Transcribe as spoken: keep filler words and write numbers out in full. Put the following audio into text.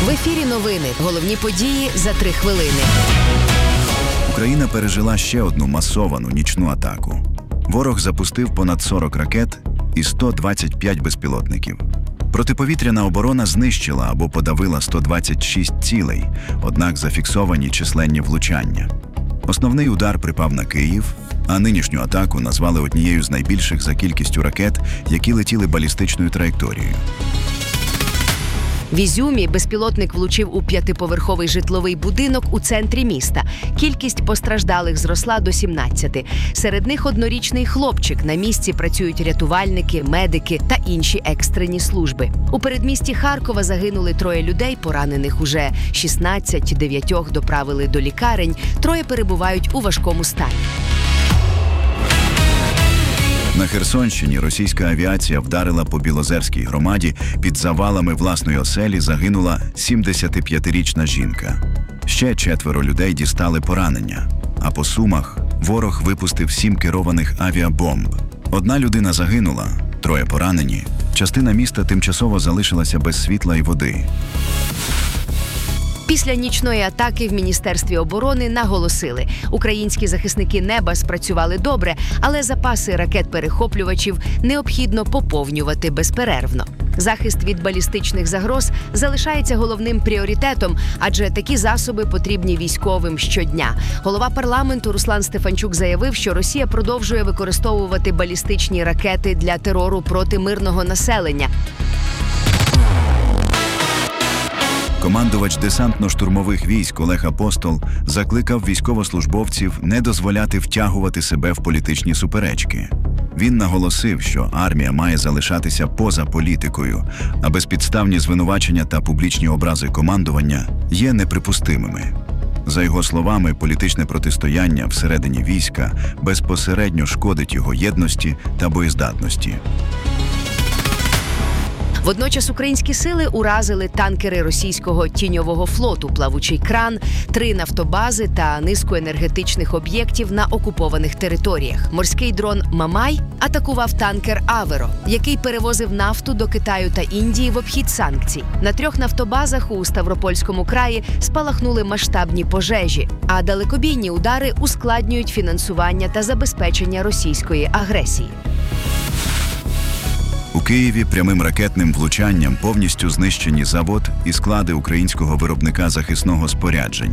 В ефірі новини. Головні події за три хвилини. Україна пережила ще одну масовану нічну атаку. Ворог запустив понад сорок ракет і сто двадцять п'ять безпілотників. Протиповітряна оборона знищила або подавила сто двадцять шість цілей, однак зафіксовані численні влучання. Основний удар припав на Київ, а нинішню атаку назвали однією з найбільших за кількістю ракет, які летіли балістичною траєкторією. В Ізюмі безпілотник влучив у п'ятиповерховий житловий будинок у центрі міста. Кількість постраждалих зросла до сімнадцяти. Серед них однорічний хлопчик. На місці працюють рятувальники, медики та інші екстрені служби. У передмісті Харкова загинули троє людей, поранених уже шістнадцять, дев'ятьох доправили до лікарень, троє перебувають у важкому стані. На Херсонщині російська авіація вдарила по Білозерській громаді. Під завалами власної оселі загинула сімдесятип'ятирічна жінка. Ще четверо людей дістали поранення. А по Сумах ворог випустив сім керованих авіабомб. Одна людина загинула, троє поранені. Частина міста тимчасово залишилася без світла і води. Після нічної атаки в Міністерстві оборони наголосили, українські захисники неба спрацювали добре, але запаси ракет-перехоплювачів необхідно поповнювати безперервно. Захист від балістичних загроз залишається головним пріоритетом, адже такі засоби потрібні військовим щодня. Голова парламенту Руслан Стефанчук заявив, що Росія продовжує використовувати балістичні ракети для терору проти мирного населення. Командувач десантно-штурмових військ Олег Апостол закликав військовослужбовців не дозволяти втягувати себе в політичні суперечки. Він наголосив, що армія має залишатися поза політикою, а безпідставні звинувачення та публічні образи командування є неприпустимими. За його словами, політичне протистояння всередині війська безпосередньо шкодить його єдності та боєздатності. Водночас українські сили уразили танкери російського тіньового флоту, плавучий кран, три нафтобази та низку енергетичних об'єктів на окупованих територіях. Морський дрон «Мамай» атакував танкер «Аверо», який перевозив нафту до Китаю та Індії в обхід санкцій. На трьох нафтобазах у Ставропольському краї спалахнули масштабні пожежі, а далекобійні удари ускладнюють фінансування та забезпечення російської агресії. У Києві прямим ракетним влучанням повністю знищені завод і склади українського виробника захисного спорядження.